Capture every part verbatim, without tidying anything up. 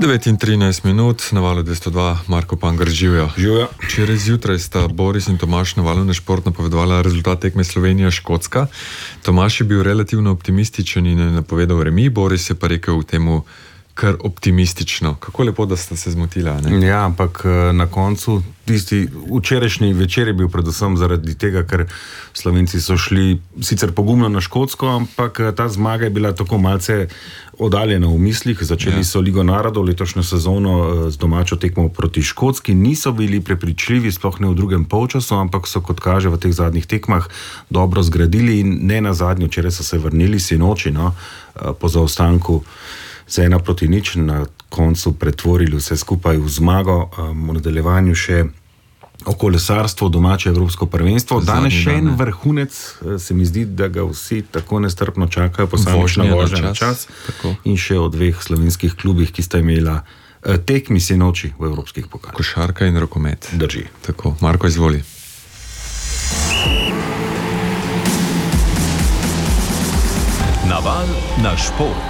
devet in trinajst minut, na valu dvesto dva, Marko Pangar, živijo. Živijo. Včeraj zjutraj sta Boris in Tomaž na valu na šport napovedovala rezultat tekme Slovenija-Škotska. Tomaž je bil relativno optimističen in je napovedal remi, Boris je pa rekel temu kar optimistično. Kako lepo, da sta se zmotila, ne? Ja, ampak na koncu tisti včerajšnji večer je bil predvsem zaradi tega, ker Slovenci so šli sicer pogumno na Škotsko, ampak ta zmaga je bila tako malce oddaljena v mislih. Začeli ja. so Ligo narodov, letošnjo sezono z domačo tekmo proti Škotski, niso bili prepričljivi, sploh ne v drugem polčasu, ampak so, kot kaže, v teh zadnjih tekmah dobro zgradili in ne na zadnjo, včeraj so se vrnili sinoči, no, po zaostanku za ena proti nič, na koncu pretvorili vse skupaj v zmago, um, v nadaljevanju še o kolesarstvu, domače evropsko prvenstvo. Danes še en vrhunec, se mi zdi, da ga vsi tako nestrpno čakajo, posamična vožnja na čas, čas in še o dveh slovenskih klubih, ki sta imela eh, tekmi sinoči v evropskih pokalih. Košarka in rokomet. Drži. Tako, Marko, izvoli. Naval na šport.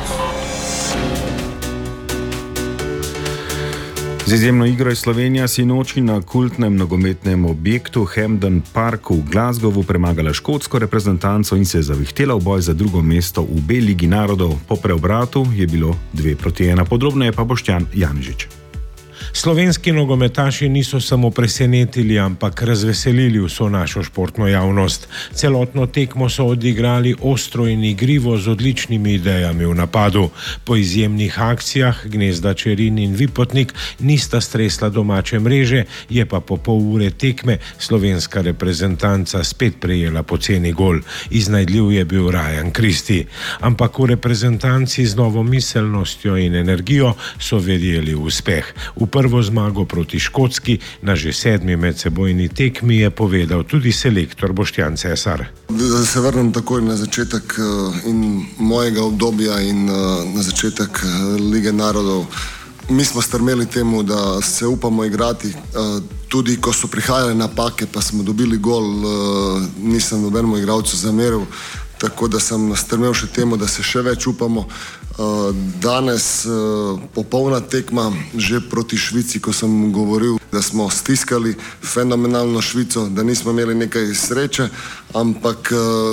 Z izjemno igro je Slovenija sinoči na kultnem nogometnem objektu Hampden Park v Glasgowu premagala škotsko reprezentanco in se je zavihtela v boj za drugo mesto v B ligi narodov. Po preobratu je bilo dve proti ena. Podrobneje pa Boštjan Janežič. Slovenski nogometaši niso samo presenetili, ampak razveselili vso našo športno javnost. Celotno tekmo so odigrali ostro in igrivo z odličnimi idejami v napadu. Po izjemnih akcijah Gnezda Čerin in Vipotnik nista stresla domače mreže, je pa po pol ure tekme slovenska reprezentanca spet prejela poceni gol. Iznajdljiv je bil Ryan Christie. Ampak v reprezentanci z novo miselnostjo in energijo so verjeli v uspeh. V prvo zmago proti Škotski na že sedmi medsebojni tekmi je povedal tudi selektor Boštjan Cesar. Da se vrnem takoj na začetek in mojega obdobja in na začetek Lige narodov. Mi smo strmeli temu, da se upamo igrati, tudi ko so prihajale napake, pa smo dobili gol, nisem nobenemu igralcu zameril, tako da sem strmel še temu, da se še več upamo. Danes popolna tekma že proti Švici, ko sem govoril, da smo stiskali fenomenalno Švico, da nismo imeli nekaj sreče, ampak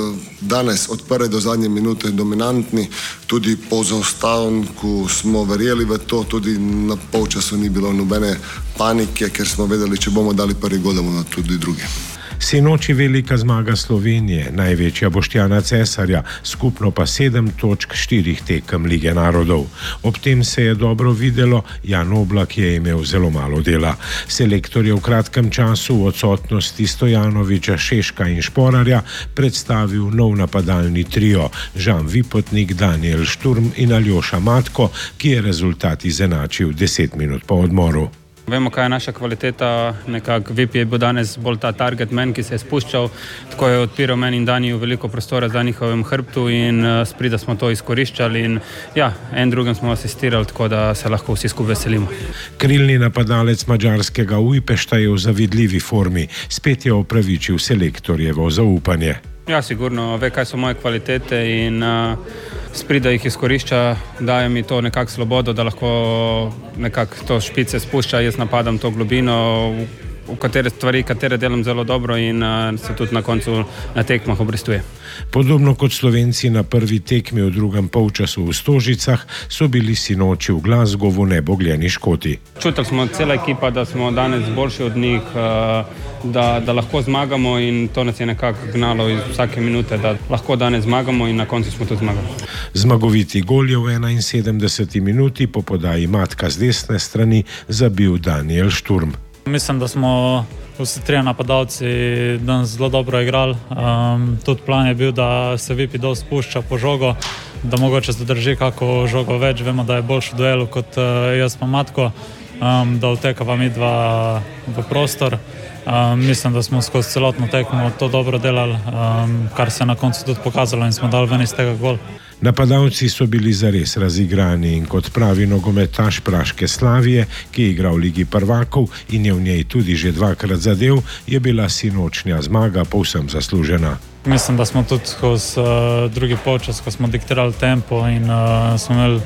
danes od prve do zadnje minute dominantni, tudi po zaostanku smo verjeli v to, tudi na polčasu ni bilo nobene panike, ker smo vedeli, če bomo dali prvi gol, da bomo tudi drugi. Sinoči velika zmaga Slovenije, največja Boštjana Cesarja, skupno pa sedem točk štirih tekem Lige narodov. Ob tem se je dobro videlo, Jan Oblak je imel zelo malo dela. Selektor je v kratkem času v odsotnosti Stojanoviča, Šeška in Šporarja predstavil nov napadalni trio, Žan Vipotnik, Daniel Šturm in Aljoša Matko, ki je rezultat izenačil deset minut po odmoru. Vemo, kaj je naša kvaliteta, nekako Vip je bil danes bolj ta target man, ki se je spuščal, tako je odpiral meni in Daniju veliko prostora za njihovem hrbtu in uh, sprida smo to izkoriščali in ja, en drugem smo asistirali, tako da se lahko vsi skupaj veselimo. Krilni napadalec madžarskega Ujpešta je v zavidljivi formi, spet je opravičil selektorjevo zaupanje. Ja, sigurno, ve, kaj so moje kvalitete in uh, sprida jih izkorišča, daje mi to nekako svobodo, da lahko nekako to špice spušča, jaz napadam to globino, v katere stvari, katere delam zelo dobro in uh, se tudi na koncu na tekmah obrestuje. Podobno kot Slovenci na prvi tekmi v drugem polčasu v Stožicah, so bili sinoči v Glasgowu nebogljeni Škoti. Čutili smo cela ekipa, da smo danes boljši od njih, uh, Da, da lahko zmagamo in to nas je nekako gnalo iz vsake minute, da lahko danes zmagamo in na koncu smo tudi zmagali. Zmagoviti gol je v enainsedemdeseti minuti po podaji Matka z desne strani zabil Daniel Šturm. Mislim, da smo vsi trije napadalci danes zelo dobro igrali. Um, tudi plan je bil, da se Vipi dol spušča po žogo, da mogoče zadrži kako žogo več. Vemo, da je boljši v duelu kot uh, jaz pa Matko, um, da vtekava mi dva v prostor. Um, mislim, da smo skozi celotno tekmo to dobro delali, um, kar se je na koncu tudi pokazalo in smo dali ven iz tega gol. Napadalci so bili zares razigrani in kot pravi nogometaš praške Slavije, ki je igral v Ligi prvakov in je v njej tudi že dvakrat zadev, je bila sinočnja zmaga povsem zaslužena. Mislim, da smo tudi skozi uh, drugi polčas, ko smo diktirali tempo in uh, smo imeli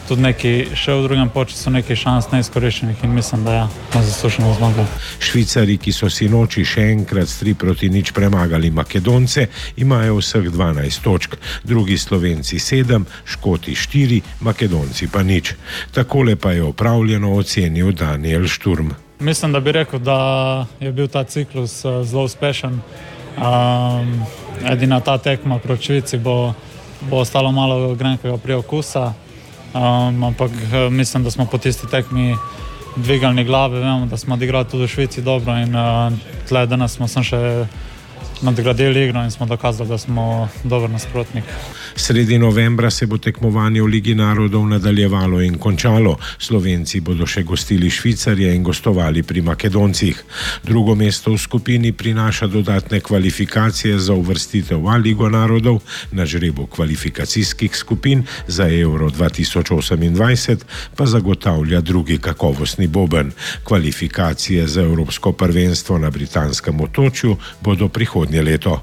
tudi neki še v drugem polčasu nekaj šans neizkoriščenih in mislim, da ja, smo zasluženo zmagali. Švicari, ki so sinoči še enkrat s tri proti nič premagali Makedonce, imajo vseh dvanajst točk, drugi Slovenci sedem, Škoti štiri, Makedonci pa nič. Takole pa je opravljeno ocenil Daniel Šturm. Mislim, da bi rekel, da je bil ta ciklus zelo uspešen. Um, edina ta tekma proti Švici bo, bo ostalo malo grenkega priokusa, um, ampak mislim, da smo po tisti tekmi dvigali glave, vemo, da smo odigrali tudi v Švici dobro in uh, tle danes smo sem še nadgradili igro in smo dokazali, da smo dober nasprotnik. Sredi novembra se bo tekmovanje v Ligi narodov nadaljevalo in končalo. Slovenci bodo še gostili Švicarje in gostovali pri Makedoncih. Drugo mesto v skupini prinaša dodatne kvalifikacije za uvrstitev v Ligo narodov na žrebu kvalifikacijskih skupin za Euro dva tisoč osemindvajset pa zagotavlja drugi kakovostni boben. Kvalifikacije za Evropsko prvenstvo na britanskem otočju bodo prihodnje leto.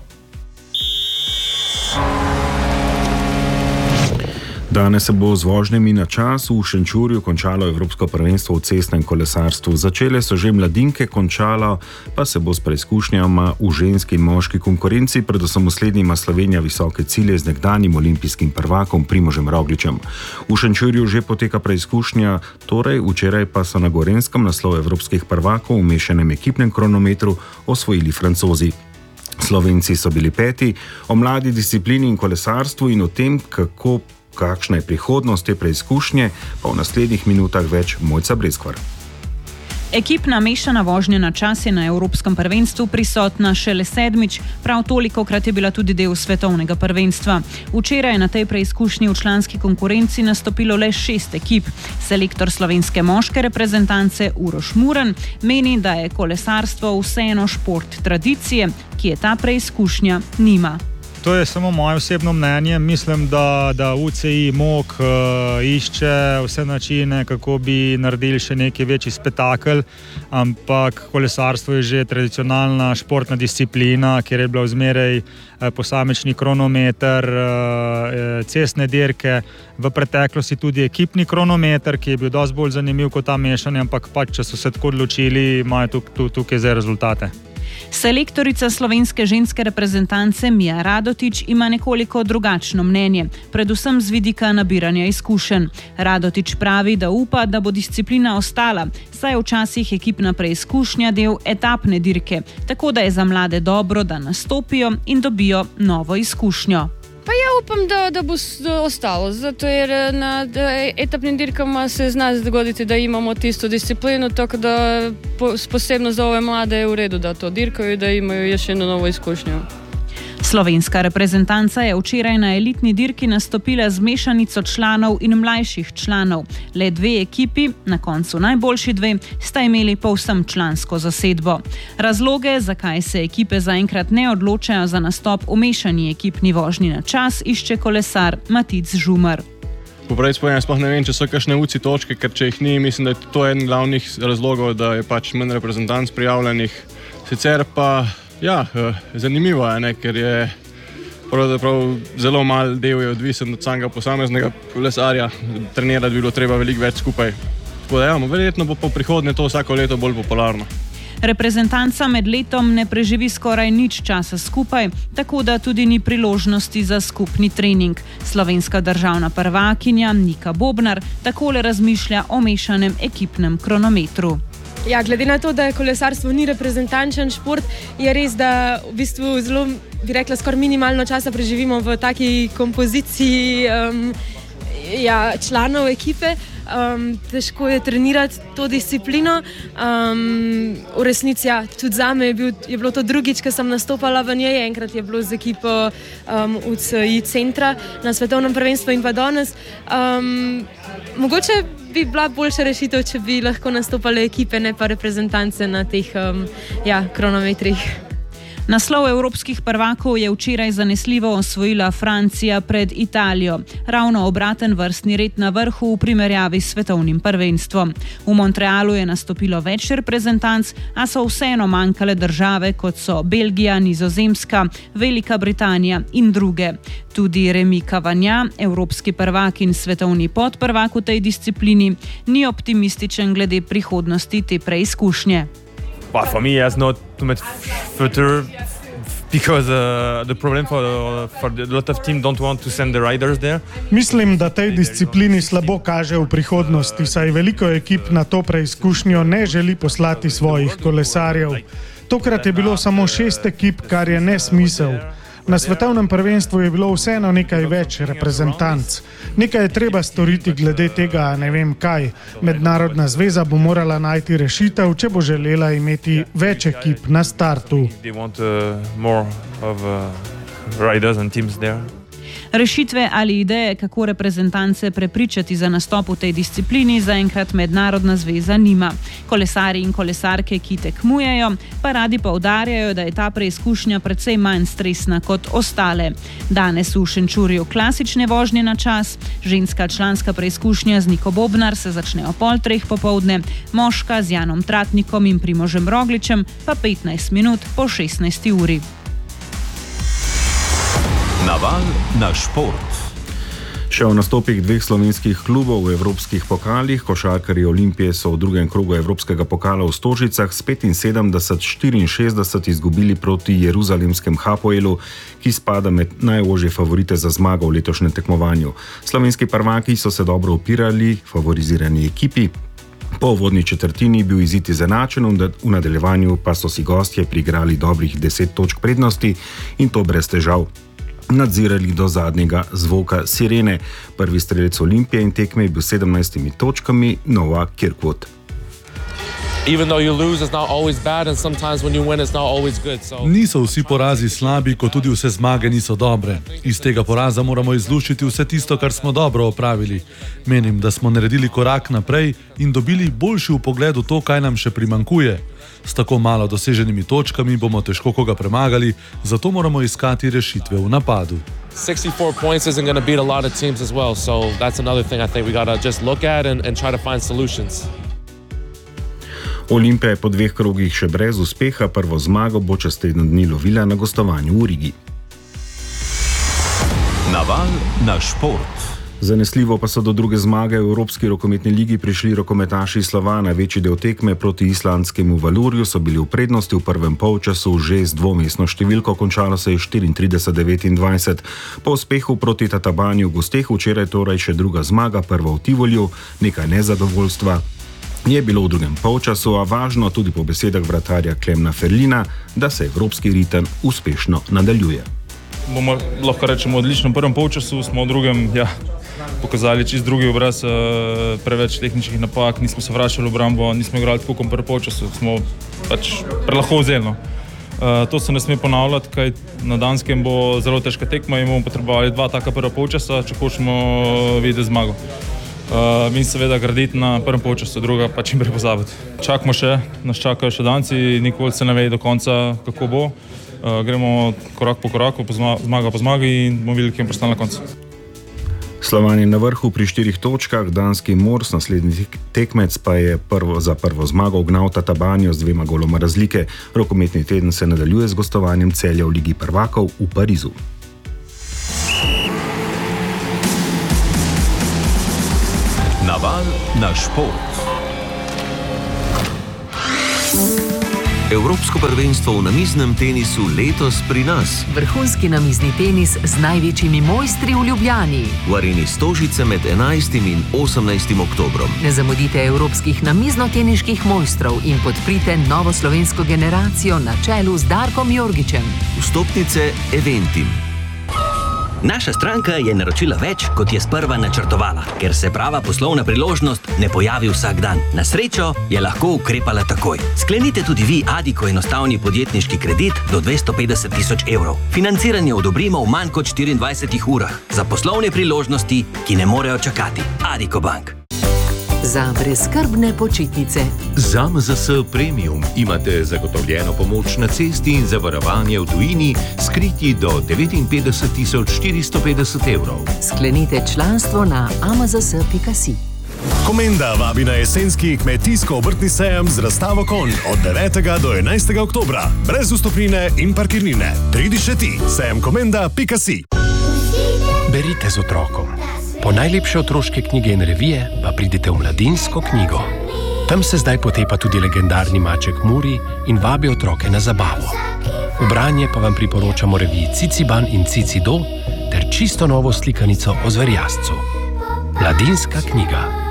Danes se bo z vožnjami na čas v Šenčurju končalo Evropsko prvenstvo v cestnem kolesarstvu. Začele so že mladinke, končalo pa se bo s preizkušnjama v ženski in moški konkurenci, predvsem v slednjima Slovenija visoke cilje z nekdanjim olimpijskim prvakom Primožem Rogličem. V Šenčurju že poteka preizkušnja, torej včeraj pa so na Gorenjskem naslov evropskih prvakov v mešanem ekipnem kronometru osvojili Francozi. Slovenci so bili peti, o mladi disciplini in kolesarstvu in o tem, kako kakšna je prihodnost te preizkušnje, pa v naslednjih minutah več Mojca Breskvar. Ekipna mešana vožnja na čas je na Evropskem prvenstvu prisotna šele sedmič, prav tolikokrat je bila tudi del svetovnega prvenstva. Včeraj je na tej preizkušnji v članski konkurenci nastopilo le šest ekip. Selektor slovenske moške reprezentance Uroš Muren meni, da je kolesarstvo vseeno šport tradicije, ki je ta preizkušnja nima. To je samo moje osebno mnenje. Mislim, da, da U C I M O K uh, išče vse načine, kako bi naredili še neki večji spektakel, ampak kolesarstvo je že tradicionalna športna disciplina, kjer je bila vzmeraj uh, posamični kronometer, uh, cestne dirke, v preteklosti tudi ekipni kronometer, ki je bil dosti bolj zanimiv kot ta mešanje, ampak pač, če so se tako odločili, imajo tukaj, tukaj zdaj rezultate. Selektorica slovenske ženske reprezentance Mija Radotič ima nekoliko drugačno mnenje, predvsem z vidika nabiranja izkušenj. Radotič pravi, da upa, da bo disciplina ostala, saj je včasih ekipna preizkušnja del etapne dirke, tako da je za mlade dobro, da nastopijo in dobijo novo izkušnjo. Pa ja upam, da, da bo ostalo, zato jer na etapnim dirkama se zna zgoditi, da imamo tisto disciplinu, tako da posebno za ove mlade je u redu da to dirkaju i da imaju još jednu novu izkušnju. Slovenska reprezentanca je včeraj na elitni dirki nastopila z mešanico članov in mlajših članov. Le dve ekipi, na koncu najboljši dve, sta imeli povsem člansko zasedbo. Razloge, zakaj se ekipe zaenkrat ne odločajo za nastop v mešani ekipni vožnji na čas, išče kolesar Matic Žumar. Poprej spojem, sploh ne vem, če so kakšne U C I točke, ker če jih ni, mislim, da je to eden glavnih razlogov, da je pač manj reprezentanc prijavljenih. Sicer pa ja, zanimivo je, ne, ker je pravzaprav zelo mal del je odvisen od samega posameznega kolesarja. Trenirati bi bilo treba veliko več skupaj. Tako da ja, verjetno bo po prihodnje to vsako leto bolj popularno. Reprezentanca med letom ne preživi skoraj nič časa skupaj, tako da tudi ni priložnosti za skupni trening. Slovenska državna prvakinja Nika Bobnar takole razmišlja o mešanem ekipnem kronometru. Ja, glede na to, da je kolesarstvo ni reprezentančen šport, je res, da v bistvu zelo, bi rekla, skoraj minimalno časa preživimo v taki kompoziciji um, ja, članov ekipe. Um, težko je trenirati to disciplino. Um, v resnici, ja, tudi zame je, bil, je bilo to drugič, ko sem nastopala v njej. Enkrat je bilo z ekipo um, U C I centra na svetovnem prvenstvu in pa danes. Um, mogoče bi bila boljša rešitev, če bi lahko nastopale ekipe, ne pa reprezentance na teh um, ja, kronometrih. Naslov evropskih prvakov je včeraj zanesljivo osvojila Francija pred Italijo. Ravno obraten vrstni red na vrhu v primerjavi s svetovnim prvenstvom. V Montrealu je nastopilo več reprezentanc, a so vseeno manjkale države, kot so Belgija, Nizozemska, Velika Britanija in druge. Tudi Remi Cavagna, evropski prvak in svetovni podprvak v tej disciplini, ni optimističen glede prihodnosti te preizkušnje. But for me, there's not too much future because uh, the problem for, uh, for the, a lot of teams don't want to send the riders there. Mislim, da tej disciplini slabo kaže v prihodnosti, saj veliko ekip na to preizkušnjo ne želi poslati svojih kolesarjev. Tokrat je bilo samo šest ekip, kar je nesmisel. Na svetovnem prvenstvu je bilo vseeno nekaj več reprezentanc. Nekaj je treba storiti glede tega, ne vem kaj. Mednarodna zveza bo morala najti rešitev, če bo želela imeti več ekip na startu. They want uh, more of uh, riders and teams there. Rešitve ali ideje, kako reprezentance prepričati za nastop v tej disciplini, zaenkrat Mednarodna zveza nima. Kolesarji in kolesarke, ki tekmujejo, pa radi poudarjajo, da je ta preizkušnja precej manj stresna kot ostale. Danes v Šenčurju klasične vožnje na čas, ženska članska preizkušnja z Niko Bobnar se začne o pol treh popoldne, moška z Janom Tratnikom in Primožem Rogličem pa petnajst minut po šestnajsti uri. Naval na šport. Še o nastopih dveh slovenskih klubov v evropskih pokalih. Košarkarji Olimpije so v drugem krogu evropskega pokala v Stožicah s petinsedemdeset štiriinšestdeset izgubili proti jeruzalemskem Hapoelu, ki spada med najožje favorite za zmago v letošnjem tekmovanju. Slovenski prvaki so se dobro upirali favorizirani ekipi. Po uvodni četrtini bil izid izenačen, v nadaljevanju pa so si gostje priigrali dobrih deset točk prednosti in to brez težav nadzirali do zadnjega zvoka sirene. Prvi strelec Olimpije in tekme je bil s sedemnajstimi točkami Noah Kirkwood. Niso vsi porazi slabi, kot tudi vse zmage niso dobre. Iz tega poraza moramo izluščiti vse tisto, kar smo dobro opravili. Menim, da smo naredili korak naprej in dobili boljši vpogled v to, kaj nam še primankuje. S tako malo doseženimi točkami bomo težko koga premagali, zato moramo iskati rešitve v napadu. sixty-four points isn't going to beat a lot of teams as well, so that's another thing I think we got to just look at and, and try to find solutions. Olimpija je po dveh krogih še brez uspeha, prvo zmago bo čez teden dni lovila na gostovanju v Rigi. Naval na šport. Zanesljivo pa so do druge zmage v Evropski rokometni ligi prišli rokometaši Slovana. Večji del tekme proti islandskemu Valurju so bili v prednosti v prvem polčasu že z dvomestno številko, končalo se je štiriintrideset devetindvajset. Po uspehu proti Tatabanju v gosteh včeraj torej še druga zmaga, prva v Tivoliju, nekaj nezadovoljstva je bilo v drugem polčasu, a važno tudi po besedah vratarja Klemna Ferlina, da se evropski ritem uspešno nadaljuje. Bomo lahko rečemo odlično v prvem polčasu, smo v drugem ja, pokazali čist drugi obraz, preveč tehničnih napak, nismo se vračali v obrambo, nismo igrali tako kot v prvem polčasu, smo pač prelahko vzeli. To se ne sme ponavljati, kaj na Danskem bo zelo težka tekma in bomo potrebovali dva taka prva polčasa, če hočemo videti zmago. Uh, in seveda graditi na prvem polčasu, druga pa čim prej pozabiti. Čakamo še, nas čakajo še danci, nikoli se ne ve do konca, kako bo. Uh, gremo korak po koraku, po zma, zmaga po zmagi in bomo videli, kje bomo pristali na koncu. Slovan je na vrhu pri štirih točkah, danski Mors, naslednji tekmec pa je prvo, za prvo zmago ugnal Tatabanjo z dvema goloma razlike. Rokometni teden se nadaljuje z gostovanjem Celja v Ligi prvakov v Parizu. Naval na šport. Evropsko prvenstvo v namiznem tenisu letos pri nas. Vrhunski namizni tenis z največjimi mojstri v Ljubljani. V areni Stožice med enajstim in osemnajstim oktobrom. Ne zamudite evropskih namizno-teniških mojstrov in podprite novo slovensko generacijo na čelu z Darkom Jorgičem. Vstopnice Eventim. Naša stranka je naročila več, kot je sprva načrtovala, ker se prava poslovna priložnost ne pojavi vsak dan. Na srečo je lahko ukrepala takoj. Sklenite tudi vi Addiko enostavni podjetniški kredit do dvesto petdeset tisoč evrov. Financiranje odobrimo v manj kot štiriindvajsetih urah za poslovne priložnosti, ki ne morejo čakati. Addiko Bank. Za brezskrbne počitnice. Z A M Z S Premium imate zagotovljeno pomoč na cesti in zavarovanje v tujini, skriti do devetinpetdeset tisoč štiristo petdeset evrov. Sklenite članstvo na a m z s pika si. Komenda vabi na jesenski kmetijsko-obrtni sejem z razstavo konj od devetega do enajstega oktobra. Brez vstopnine in parkirnine. Pridi še ti, sejem komenda pika si. Berite z otrokom. Po najlepše otroške knjige in revije pa pridite v Mladinsko knjigo. Tam se zdaj potepa tudi legendarni maček Muri in vabi otroke na zabavo. V branje pa vam priporočamo reviji Ciciban in Cicido ter čisto novo slikanico o zverjascu. Mladinska knjiga.